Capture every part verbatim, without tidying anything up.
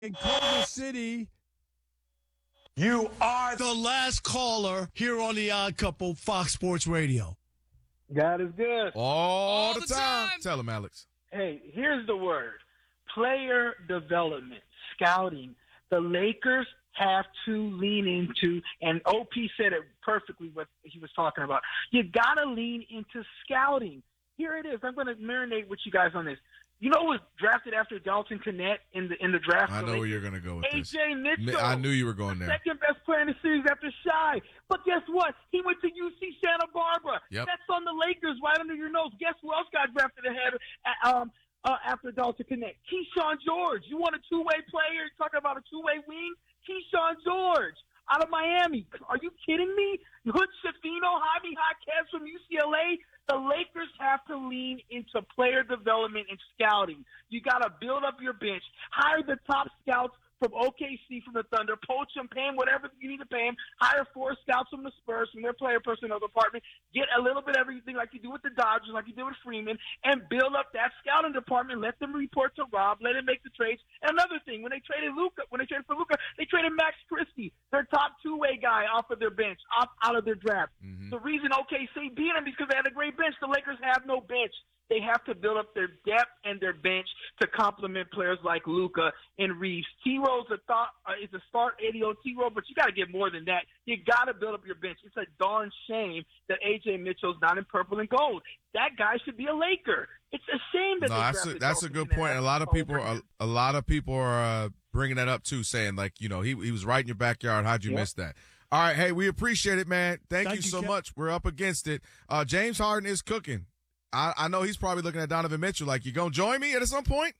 in Culver City. You are the last caller here on the Odd Couple, Fox Sports Radio. God is good. All, All the, the time. time. Tell him, Alex. Hey, here's the word. Player development, scouting. The Lakers have to lean into, and O P said it perfectly what he was talking about. You got to lean into scouting. Here it is. I'm going to marinate with you guys on this. You know who was drafted after Dalton Knecht in the in the draft? I know where you're going to go with this. A J Mitchell. I knew you were going there. Second best player in the series after Shai. But guess what? He went to U C Santa Barbara. Yep. That's on the Lakers right under your nose. Guess who else got drafted ahead um, uh, after Dalton Knecht? Keyshawn George. You want a two-way player? You're talking about a two-way wing? Keyshawn George out of Miami. Are you kidding me? Hood Shafino, Javi Jaquez from U C L A. The Lakers have to lean into player development and scouting. You got to build up your bench. Hire the top scouts from O K C, from the Thunder. Poach them, pay them whatever you need to pay them. Hire four scouts from the Spurs, from their player personnel department. Get a little bit of everything like you do with the Dodgers, like you did with Freeman, and build up that scouting department. Let them report to Rob. Let him make the trades. And another thing, when they traded Luka, when they traded for Luka, they traded Max Christie, their top two-way guy, off of their bench, off out of their draft. Mm-hmm. The reason O K C beat them is because they had a great bench. The Lakers have no bench. They have to build up their depth and their bench to complement players like Luka and Reeves. T-Rowe's a thought uh, is a start eighty-oh T-Rowe, but you got to get more than that. You got to build up your bench. It's a darn shame that A J Mitchell's not in purple and gold. That guy should be a Laker. It's a shame that no, they that's a, that's a good point. A lot of people, a, a lot of people are uh, bringing that up too, saying like, you know, he he was right in your backyard. How'd you yep. miss that? All right, hey, we appreciate it, man. Thank, Thank you, you so Kev. much. We're up against it. Uh, James Harden is cooking. I, I know he's probably looking at Donovan Mitchell like, you gonna join me at some point?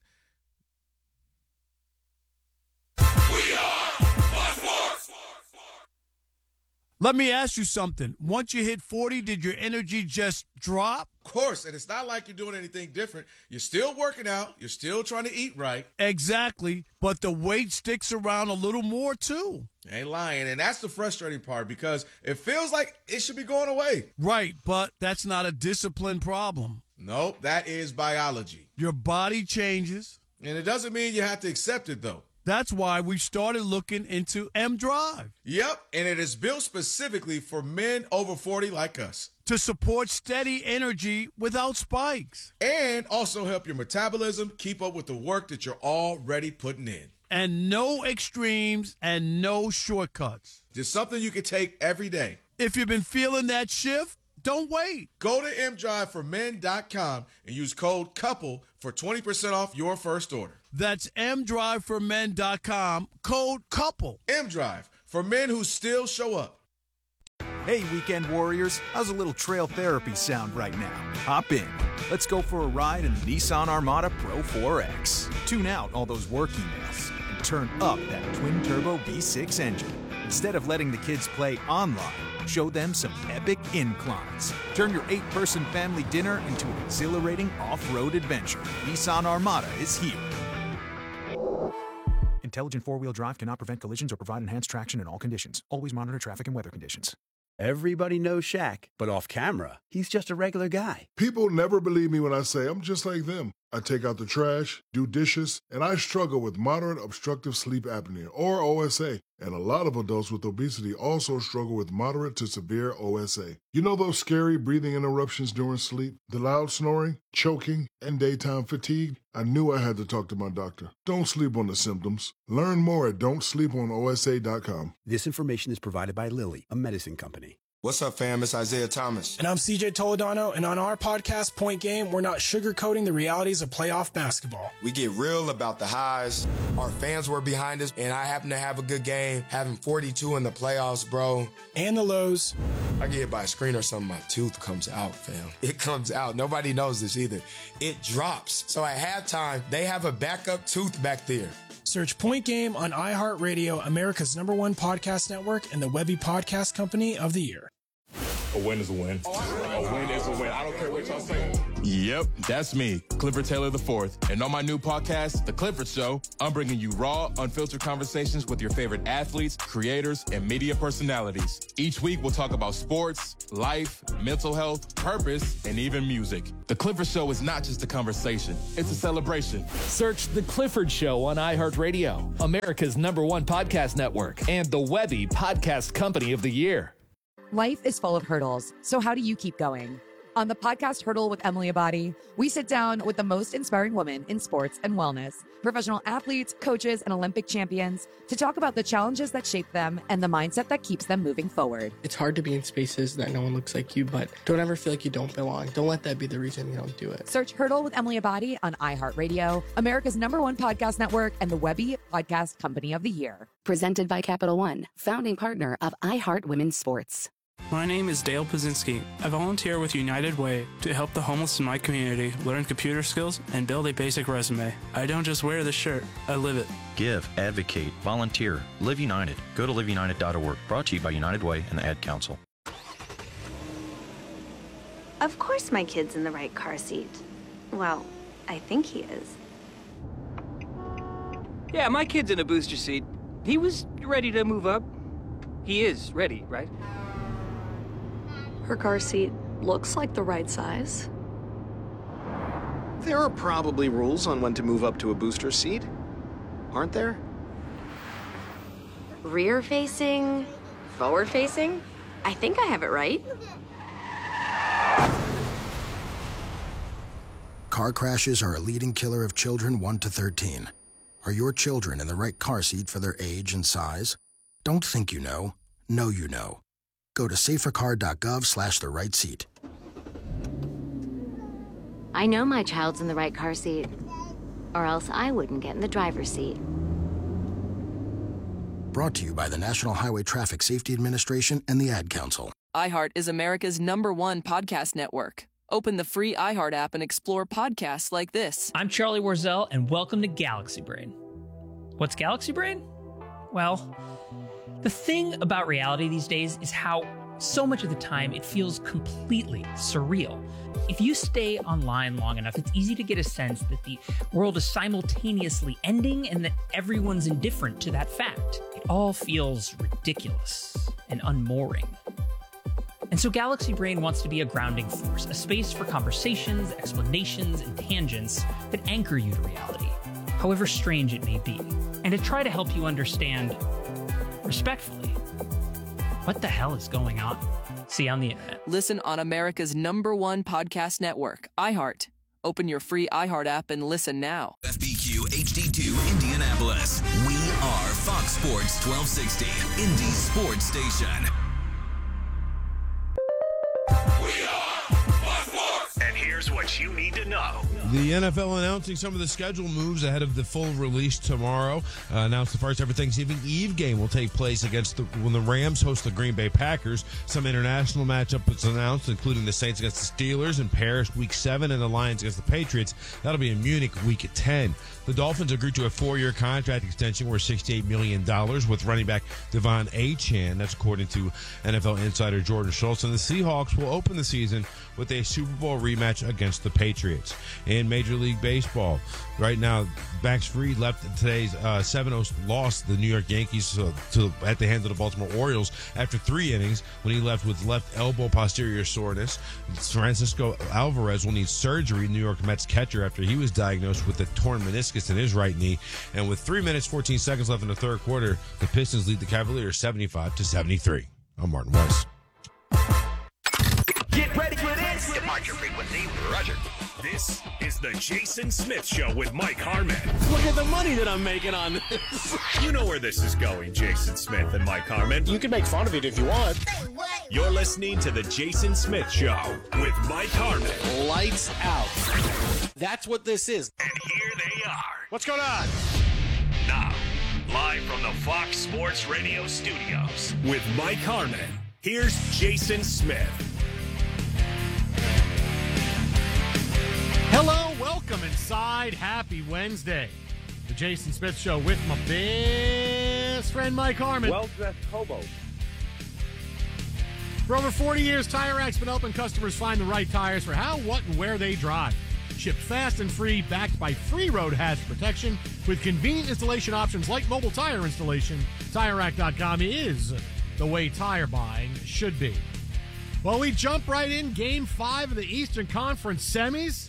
We are Fox Sports. Let me ask you something. Once you hit forty, did your energy just drop? Of course, and it's not like you're doing anything different. You're still working out. You're still trying to eat right. Exactly, but the weight sticks around a little more, too. Ain't lying, and that's the frustrating part because it feels like it should be going away. Right, but that's not a discipline problem. Nope, that is biology. Your body changes. And it doesn't mean you have to accept it, though. That's why we started looking into M-Drive. Yep, and it is built specifically for men over forty like us. To support steady energy without spikes. And also help your metabolism keep up with the work that you're already putting in. And no extremes and no shortcuts. Just something you can take every day. If you've been feeling that shift, don't wait. Go to m drive for men dot com and use code COUPLE for twenty percent off your first order. That's m drive for men dot com, code COUPLE. M-Drive, for men who still show up. Hey, weekend warriors, how's a little trail therapy sound right now? Hop in. Let's go for a ride in the Nissan Armada Pro four X. Tune out all those work emails and turn up that twin-turbo V six engine. Instead of letting the kids play online, show them some epic inclines. Turn your eight-person family dinner into an exhilarating off-road adventure. Nissan Armada is here. Intelligent four-wheel drive cannot prevent collisions or provide enhanced traction in all conditions. Always monitor traffic and weather conditions. Everybody knows Shaq, but off camera, he's just a regular guy. People never believe me when I say I'm just like them. I take out the trash, do dishes, and I struggle with moderate obstructive sleep apnea, or O S A. And a lot of adults with obesity also struggle with moderate to severe O S A. You know those scary breathing interruptions during sleep, the loud snoring, choking, and daytime fatigue? I knew I had to talk to my doctor. Don't sleep on the symptoms. Learn more at don't sleep on O S A dot com. This information is provided by Lilly, a medicine company. What's up, fam? It's Isaiah Thomas. And I'm C J Toledano, and on our podcast, Point Game, we're not sugarcoating the realities of playoff basketball. We get real about the highs. Our fans were behind us, and I happen to have a good game, having forty-two in the playoffs, bro. And the lows. I get hit by a screen or something, my tooth comes out, fam. It comes out. Nobody knows this either. It drops. So at halftime, they have a backup tooth back there. Search Point Game on iHeartRadio, America's number one podcast network, and the Webby Podcast Company of the Year. A win is a win. A win is a win. I don't care what y'all say. Yep, that's me, Clifford Taylor the fourth. And on my new podcast, The Clifford Show, I'm bringing you raw, unfiltered conversations with your favorite athletes, creators, and media personalities. Each week, we'll talk about sports, life, mental health, purpose, and even music. The Clifford Show is not just a conversation, it's a celebration. Search The Clifford Show on iHeartRadio, America's number one podcast network, and the Webby Podcast Company of the Year. Life is full of hurdles, so how do you keep going? On the podcast Hurdle with Emily Abadi, we sit down with the most inspiring women in sports and wellness, professional athletes, coaches, and Olympic champions to talk about the challenges that shape them and the mindset that keeps them moving forward. It's hard to be in spaces that no one looks like you, but don't ever feel like you don't belong. Don't let that be the reason you don't do it. Search Hurdle with Emily Abadi on iHeartRadio, America's number one podcast network, and the Webby Podcast Company of the Year. Presented by Capital One, founding partner of iHeart Women's Sports. My name is Dale Pazinski. I volunteer with United Way to help the homeless in my community learn computer skills and build a basic resume. I don't just wear the shirt, I live it. Give, advocate, volunteer, Live United. Go to live united dot org. Brought to you by United Way and the Ad Council. Of course my kid's in the right car seat. Well, I think he is. Yeah, my kid's in a booster seat. He was ready to move up. He is ready, right? Her car seat looks like the right size. There are probably rules on when to move up to a booster seat, aren't there? Rear facing, forward facing? I think I have it right. Car crashes are a leading killer of children one to thirteen. Are your children in the right car seat for their age and size? Don't think you know. Know you know. Go to safercar.gov slash the right seat. I know my child's in the right car seat, or else I wouldn't get in the driver's seat. Brought to you by the National Highway Traffic Safety Administration and the Ad Council. iHeart is America's number one podcast network. Open the free iHeart app and explore podcasts like this. I'm Charlie Warzel, and welcome to Galaxy Brain. What's Galaxy Brain? Well, the thing about reality these days is how so much of the time it feels completely surreal. If you stay online long enough, it's easy to get a sense that the world is simultaneously ending and that everyone's indifferent to that fact. It all feels ridiculous and unmooring. And so Galaxy Brain wants to be a grounding force, a space for conversations, explanations, and tangents that anchor you to reality, however strange it may be, and to try to help you understand, respectfully, what the hell is going on? See you on the internet. Listen on America's number one podcast network, iHeart. Open your free iHeart app and listen now. F B Q H D two Indianapolis. We are Fox Sports twelve sixty, Indy's sports station. We are Fox Sports. And here's what you need to know. The N F L announcing some of the schedule moves ahead of the full release tomorrow. Uh, announced the first ever Thanksgiving Eve game will take place against the, when the Rams host the Green Bay Packers. Some international matchups announced, including the Saints against the Steelers in Paris week seven and the Lions against the Patriots. That'll be in Munich week ten. The Dolphins agreed to a four-year contract extension worth sixty-eight million dollars with running back Devon Achane. That's according to N F L insider Jordan Schultz. And the Seahawks will open the season with a Super Bowl rematch against the Patriots. In Major League Baseball, right now, Max Fried left today's uh, seven oh loss the New York Yankees uh, to, at the hands of the Baltimore Orioles after three innings when he left with left elbow posterior soreness. Francisco Alvarez will need surgery, New York Mets catcher, after he was diagnosed with a torn meniscus in his right knee. And with three minutes, fourteen seconds left in the third quarter, the Pistons lead the Cavaliers seventy-five to seventy-three. I'm Martin Weiss. Get ready for this. Depart your frequency, Roger. This is the Jason Smith Show with Mike Harmon. Look at the money that I'm making on this. You know where this is going, Jason Smith and Mike Harmon. You can make fun of it if you want. You're listening to the Jason Smith Show with Mike Harmon. Lights out. That's what this is. And here they are. What's going on? Now, live from the Fox Sports Radio studios with Mike Harmon, here's Jason Smith. Hello, welcome inside. Happy Wednesday. The Jason Smith Show with my best friend Mike Harmon. Well-dressed hobo. For over forty years, Tire Rack's been helping customers find the right tires for how, what, and where they drive. Shipped fast and free, backed by free road hazard protection with convenient installation options like mobile tire installation. Tire Rack dot com is the way tire buying should be. Well, we jump right in. Game five of the Eastern Conference semis.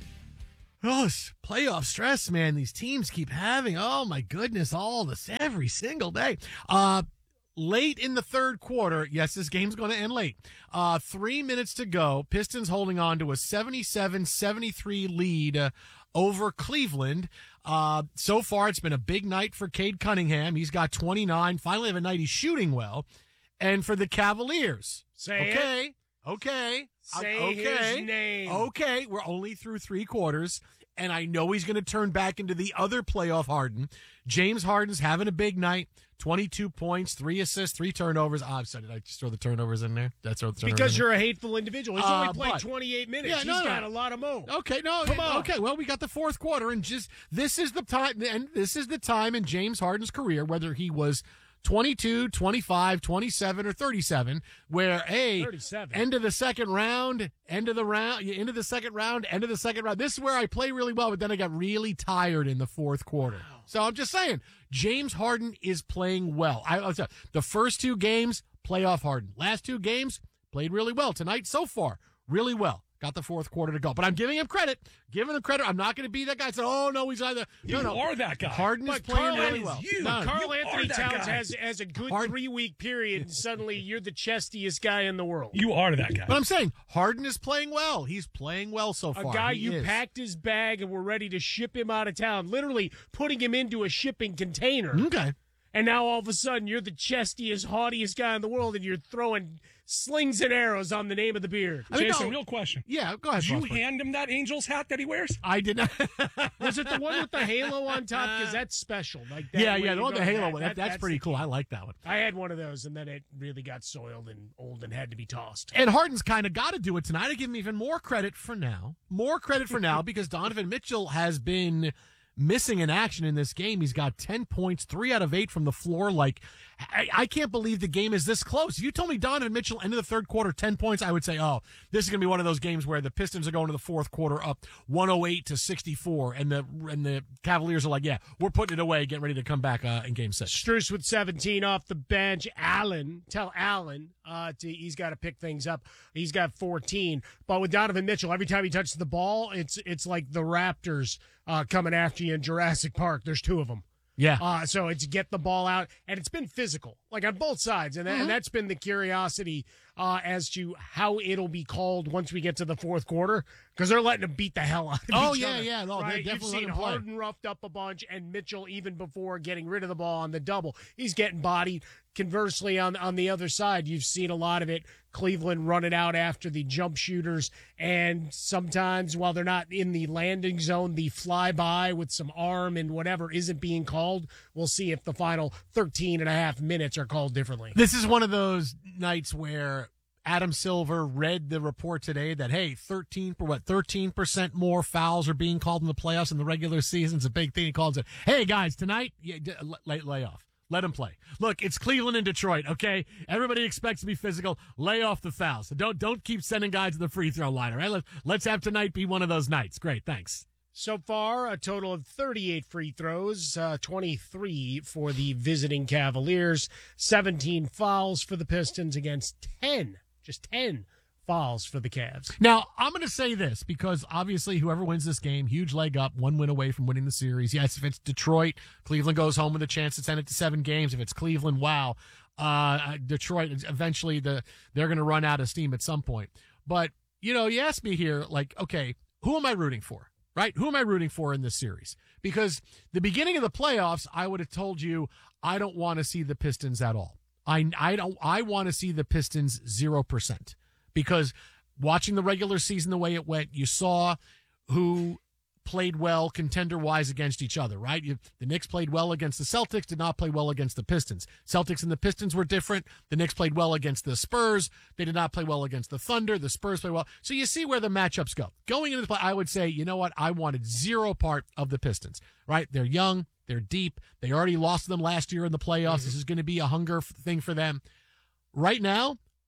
Oh, this playoff stress, man. These teams keep having, oh, my goodness, all this every single day. Uh, late in the third quarter, yes, this game's going to end late. Uh, three minutes to go. Pistons holding on to a seventy-seven seventy-three lead uh, over Cleveland. Uh, so far, it's been a big night for Cade Cunningham. He's got twenty-nine. Finally have a night he's shooting well. And for the Cavaliers. Say Okay. it. Okay. Say okay. his name. Okay. We're only through three quarters, and I know he's going to turn back into the other playoff Harden. James Harden's having a big night. twenty-two points, three assists, three turnovers. Oh, I'm sorry, did I just throw the turnovers in there? That's throw the turnovers Because in you're there? a hateful individual. He's Uh, only played but- twenty-eight minutes. Yeah, He's no, no. got a lot of mo. Okay, no, Come on. okay. Well, we got the fourth quarter, and just this is the time, and this is the time in James Harden's career, whether he was twenty-two, twenty-five, twenty-seven, or thirty-seven, where a thirty-seven. end of the second round, end of the round, end of the second round, end of the second round. This is where I play really well, but then I got really tired in the fourth quarter. So I'm just saying, James Harden is playing well. I, I the first two games, playoff Harden. Last two games, played really well. Tonight, so far, really well. Got the fourth quarter to go. But I'm giving him credit. Giving him credit. I'm not going to be that guy. Say, oh, no, he's either. You no, no. are that guy. Harden is But playing Carl really is well. you. No, Carl You Anthony are that Towns guy. has, has a good Harden- three-week period, and suddenly you're the chestiest guy in the world. You are that guy. But I'm saying Harden is playing well. He's playing well so A far. guy He you is. packed his bag and were ready to ship him out of town, literally putting him into a shipping container. Okay. And now all of a sudden you're the chestiest, haughtiest guy in the world, and you're throwing slings and arrows on the name of the beard. I mean, Jason, no. real question. Yeah, go ahead. Did you Frostbite. hand him that Angels hat that he wears? I did not. Was it the one with the halo on top? Because that's special. Like that yeah, way yeah, you the one go, the Halo that- one. that- That, that's, pretty the cool. key. I like that one. I had one of those, and then it really got soiled and old and had to be tossed. And Harden's kind of got to do it tonight. I give him even more credit for now. More credit for now because Donovan Mitchell has been missing in action in this game. He's got ten points, three out of eight from the floor. Like, I, I can't believe the game is this close. If you told me Donovan Mitchell into the third quarter, ten points, I would say, oh, this is going to be one of those games where the Pistons are going to the fourth quarter up one oh eight to sixty-four, and the and the Cavaliers are like, yeah, we're putting it away, getting ready to come back uh, in game six. Strus with seventeen off the bench. Allen, tell Allen uh, to, he's got to pick things up. He's got fourteen. But with Donovan Mitchell, every time he touches the ball, it's it's like the Raptors uh, coming after you in Jurassic Park. There's two of them. Yeah. Uh, so it's get the ball out, and it's been physical, like on both sides, and, that, Mm-hmm. and that's been the curiosity uh, as to how it'll be called once we get to the fourth quarter, because they're letting them beat the hell out of Oh, each yeah, other. yeah, no, they're right? definitely You've seen letting them play. Harden roughed up a bunch, and Mitchell, even before getting rid of the ball on the double, he's getting bodied. Conversely, on on the other side, you've seen a lot of it. Cleveland running out after the jump shooters, and sometimes while they're not in the landing zone, the flyby with some arm and whatever isn't being called. We'll see if the final thirteen and a half minutes are called differently. This is one of those nights where Adam Silver read the report today that, hey, thirteen for what, thirteen percent more fouls are being called in the playoffs in the regular season. It's a big thing. He calls it, hey, guys, tonight, yeah, d- lay, lay off. Let them play. Look, it's Cleveland and Detroit, okay? Everybody expects to be physical. Lay off the fouls. Don't don't keep sending guys to the free throw line, all right? Let's, let's have tonight be one of those nights. Great, thanks. So far, a total of thirty-eight free throws, uh, twenty-three for the visiting Cavaliers, seventeen fouls for the Pistons against ten, just ten fouls for the Cavs. Now, I'm going to say this because obviously whoever wins this game, huge leg up, one win away from winning the series. Yes, if it's Detroit, Cleveland goes home with a chance to send it to seven games. If it's Cleveland, wow. Uh, Detroit, eventually the they're going to run out of steam at some point. But, you know, you ask me here, like, okay, who am I rooting for? Right? Who am I rooting for in this series? Because the beginning of the playoffs, I would have told you I don't want to see the Pistons at all. I, I don't. I want to see the Pistons zero percent. Because watching the regular season the way it went, you saw who played well contender-wise against each other, right? You, the Knicks played well against the Celtics, did not play well against the Pistons. Celtics and the Pistons were different. The Knicks played well against the Spurs. They did not play well against the Thunder. The Spurs played well. So you see where the matchups go. Going into the play, I would say, you know what? I wanted zero part of the Pistons, right? They're young. They're deep. They already lost them last year in the playoffs. Mm-hmm. This is going to be a hunger thing for them. Right now,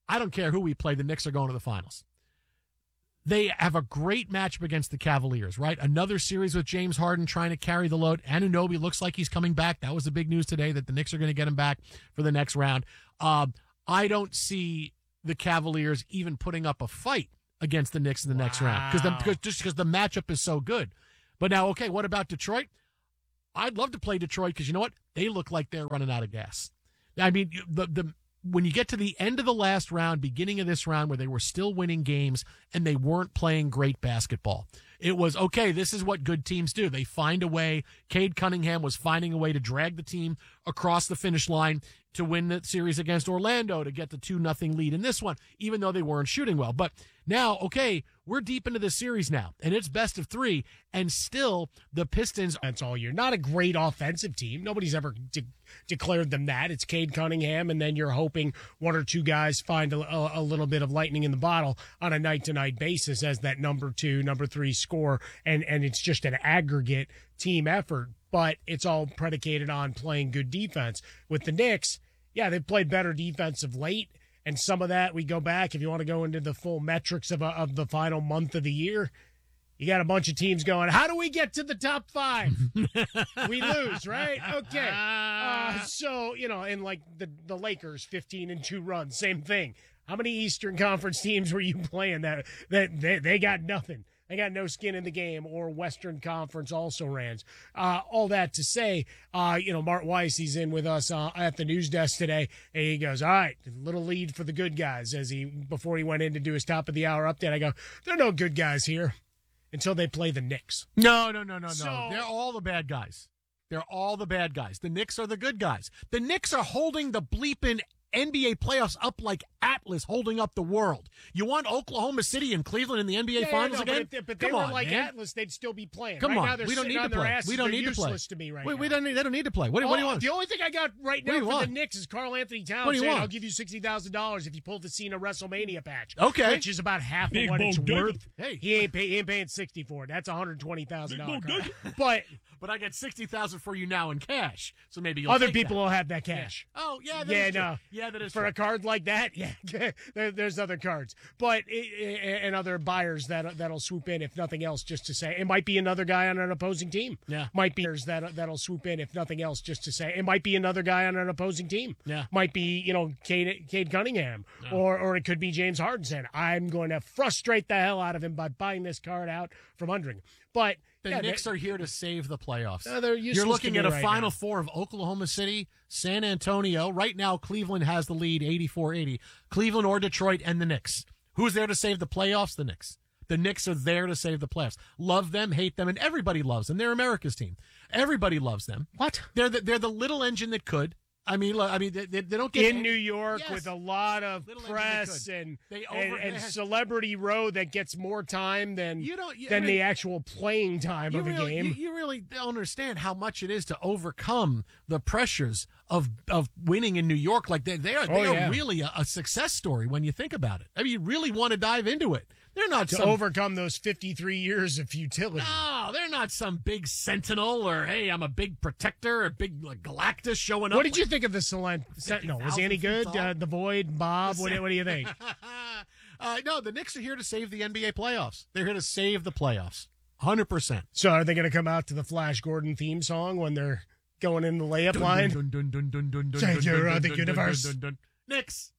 I don't care who we play, the Knicks are going to the finals. They have a great matchup against the Cavaliers, right? Another series with James Harden trying to carry the load. Anunoby looks like he's coming back. That was the big news today, that the Knicks are going to get him back for the next round. Uh, I don't see the Cavaliers even putting up a fight against the Knicks in the wow. next round because because just because the matchup is so good. But now, okay, what about Detroit? I'd love to play Detroit because you know what? They look like they're running out of gas. I mean, the the when you get to the end of the last round, beginning of this round, where they were still winning games and they weren't playing great basketball, it was, okay, this is what good teams do. They find a way. Cade Cunningham was finding a way to drag the team across the finish line to win the series against Orlando, to get the two nothing lead in this one, even though they weren't shooting well. But now, okay, we're deep into the series now, and it's best of three, and still the Pistons. That's all year. Not a great offensive team. Nobody's ever de- declared them that. It's Cade Cunningham, and then you're hoping one or two guys find a, a, a little bit of lightning in the bottle on a night-to-night basis as that number two, number three score, and, and it's just an aggregate team effort, but it's all predicated on playing good defense. With the Knicks, yeah, they've played better defense of late, and some of that, we go back, if you want to go into the full metrics of, a, of the final month of the year, you got a bunch of teams going, how do we get to the top five? We lose, right? Okay. Uh, so, you know, and like the, the Lakers, fifteen and two runs, same thing. How many Eastern Conference teams were you playing that, that they, they got nothing? They got no skin in the game, or Western Conference also rans. Uh, all that to say, uh, you know, Mart Weiss, he's in with us uh, at the news desk today, and he goes, all right, little lead for the good guys, as he, before he went in to do his top of the hour update. I go, there are no good guys here until they play the Knicks. No, no, no, no, So- no. They're all the bad guys. They're all the bad guys. The Knicks are the good guys. The Knicks are holding the bleeping N B A playoffs up like Atlas holding up the world. You want Oklahoma City and Cleveland in the N B A Yeah, Finals no, again? But if, but they Come were on, like man. Atlas, they'd still be playing. Come right on, now, they're we don't sitting need to on their play. asses. We don't They're need to play. useless to me right we, now. we don't need. They don't need to play. What, what do you Oh, want? The only thing I got right What now do you for want? the Knicks is Carl Anthony Towns What do you saying, want? I'll give you sixty thousand dollars if you pull the Cena WrestleMania patch. Okay. Which is about half Big of what Bo it's David. worth. Hey. He ain't, pay, he ain't paying sixty for it. That's a one hundred twenty thousand dollars Big Bo card. But But I get sixty thousand for you now in cash. So maybe you'll other take people that. will have that cash. Yeah. Oh yeah, that yeah, is true. no. Yeah, that is For true. a card like that, yeah, there, there's other cards. But, it, and other buyers that, that'll swoop in, if nothing else, just to say, it might be another guy on an opposing team. Yeah. Might be that, that'll swoop in, if nothing else, just to say, it might be another guy on an opposing team. Yeah. Might be, you know, Cade, Cade Cunningham. No. Or, or it could be James Harden saying, I'm going to frustrate the hell out of him by buying this card out from under him. But, The yeah, Knicks they- are here to save the playoffs. Uh, they're useless You're to looking me at a right Final now. Four of Oklahoma City, San Antonio. Right now, Cleveland has the lead, eighty-four eighty. Cleveland or Detroit and the Knicks. Who's there to save the playoffs? The Knicks. The Knicks are there to save the playoffs. Love them, hate them, and everybody loves them. They're America's team. Everybody loves them. What? They're the, they're the little engine that could. I mean, look, I mean, they, they, they don't get in New York Yes. with a lot of Little engine press they could. and They and, over- and they- celebrity row that gets more time than You don't- you- than I the mean, actual playing time You of a really, game. You, you really don't understand how much it is to overcome the pressures of of winning in New York. Like they, they are, they Oh, are yeah. really a, a success story when you think about it. I mean, you really want to dive into it. They're not to some, overcome those fifty-three years of futility. No, they're not some big sentinel or hey, I'm a big protector or big like, Galactus showing up. What did you think of the Selen- Sentinel? Was he any good? Uh, the Void, Bob. What, do- what do you think? uh, no, the Knicks are here to save the N B A playoffs. They're here to save the playoffs, hundred percent. So are they going to come out to the Flash Gordon theme song when they're going in the layup line? Dun, dun, dun, dun, dun, dun, Savior dun, dun, of the dun, universe. dun, dun, dun. Knicks.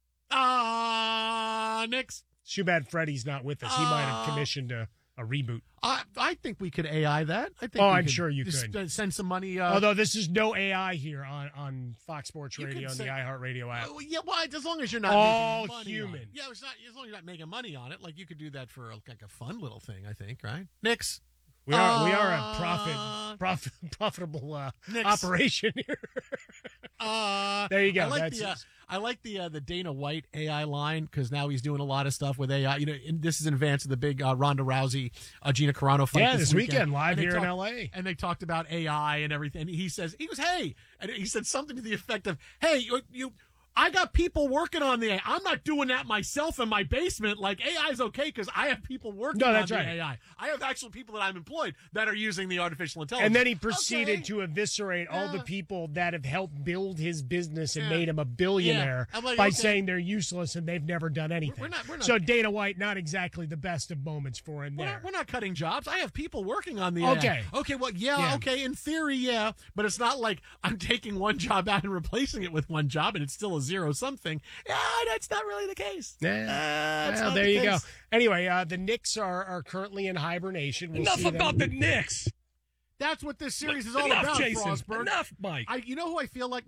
Ah, Knicks. Too bad Freddie's not with us. He might have Uh, commissioned a, a reboot. I I think we could A I that. I think. Oh, we I'm could sure you just, could. uh, send some money. Uh, Although this is no A I here on, on Fox Sports You Radio could and say- the iHeartRadio app. Oh, yeah, well, as long as you're not All making money human. On it. Yeah, it's not as long as you're not making money on it. Like you could do that for a, like a fun little thing. I think, right? Knicks. We are we are a Uh, profit, profit profitable uh, Knicks. operation here. Uh, There you go. I like That's the uh, it. I like the uh, the Dana White A I line because now he's doing a lot of stuff with A I. You know, and this is in advance of the big uh, Ronda Rousey, uh, Gina Carano fight. Yeah, this, this weekend, live And they here in talk- L A. And they talked about A I and everything. And he says, he goes, hey, and he said something to the effect of, hey, you. you I got people working on the A I. I'm not doing that myself in my basement. Like, A I is okay because I have people working No, on that's the right. A I. I have actual people that I'm employed that are using the artificial intelligence. And then he proceeded Okay. to eviscerate all the people that have helped build his business and Yeah. made him a billionaire Yeah. I'm like, by okay. saying they're useless and they've never done anything. We're not- we're not- so Dana White, not exactly the best of moments for him We're there. not, we're not cutting jobs. I have people working on the Okay. A I. Okay, well, yeah, Yeah. okay, in theory, yeah, but it's not like I'm taking one job out and replacing it with one job and it's still a zero something. Yeah, that's not really the case. Yeah. Uh, that's Well, not there the you go. case. Anyway, uh, the Knicks are, are currently in hibernation. We'll Enough see them- about the Knicks. That's what this series is all Enough, about, Jason. Frostberg. Enough, Mike. I, you know who I feel like